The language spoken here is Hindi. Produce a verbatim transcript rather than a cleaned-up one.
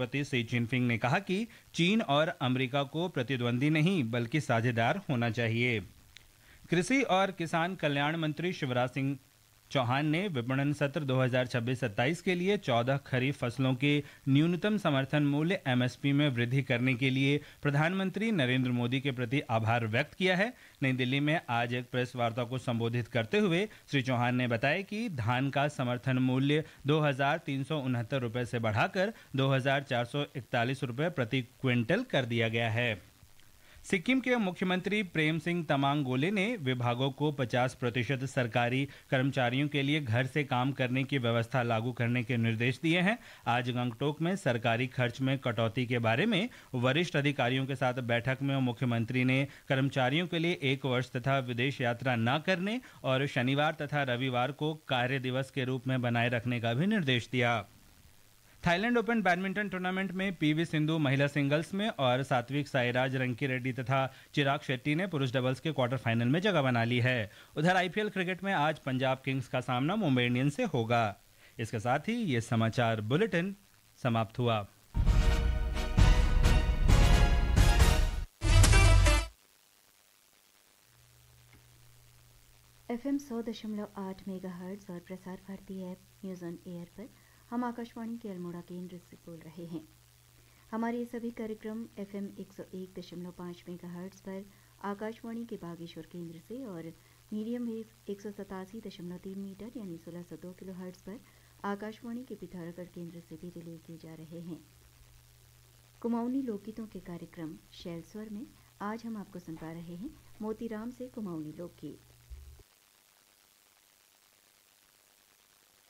राष्ट्रपति शी जिनपिंग ने कहा कि चीन और अमेरिका को प्रतिद्वंदी नहीं बल्कि साझेदार होना चाहिए। कृषि और किसान कल्याण मंत्री शिवराज सिंह चौहान ने विपणन सत्र दो हज़ार छब्बीस सत्ताईस के लिए चौदह खरीफ फसलों के न्यूनतम समर्थन मूल्य एम एस पी में वृद्धि करने के लिए प्रधानमंत्री नरेंद्र मोदी के प्रति आभार व्यक्त किया है। नई दिल्ली में आज एक प्रेस वार्ता को संबोधित करते हुए श्री चौहान ने बताया कि धान का समर्थन मूल्य दो हज़ार तीन सौ उनहत्तर रुपये से बढ़ाकर दो हज़ार चार सौ इकतालीस रुपये प्रति क्विंटल कर दिया गया है। सिक्किम के मुख्यमंत्री प्रेम सिंह तमांग गोले ने विभागों को पचास प्रतिशत सरकारी कर्मचारियों के लिए घर से काम करने की व्यवस्था लागू करने के निर्देश दिए हैं। आज गंगटोक में सरकारी खर्च में कटौती के बारे में वरिष्ठ अधिकारियों के साथ बैठक में मुख्यमंत्री ने कर्मचारियों के लिए एक वर्ष तथा विदेश यात्रा न करने और शनिवार तथा रविवार को कार्य दिवस के रूप में बनाए रखने का भी निर्देश दिया। थाईलैंड ओपन बैडमिंटन टूर्नामेंट में पीवी सिंधु महिला सिंगल्स में और सात्विक साईराज रंकी रेड्डी तथा चिराग शेट्टी ने पुरुष डबल्स के क्वार्टर फाइनल में जगह बना ली है। उधर आईपीएल क्रिकेट में आज पंजाब किंग्स का सामना मुंबई इंडियंस से होगा। इसके साथ ही ये समाचार बुलेटिन समाप्त हुआ। एफएम सौ दशमलव आठ मेगाहर्ट्ज और Prasar Bharati app news on air पर हम आकाशवाणी के अल्मोड़ा केंद्र से बोल रहे हैं। हमारे ये सभी कार्यक्रम एफएम एक सौ एक दशमलव पाँच मेगाहर्ट्ज पर आकाशवाणी के बागेश्वर केंद्र से और मीडियम वेव एक सौ सतासी दशमलव तीन मीटर यानी सोलह सौ दो किलो हर्ट्ज पर आकाशवाणी के पिथौरागढ़ केंद्र से भी रिले किए जा रहे हैं। कुमाऊनी लोकगीतों के कार्यक्रम शैल स्वर में आज हम आपको सुनवा रहे हैं मोतीराम से कुमाऊनी लोकगीत।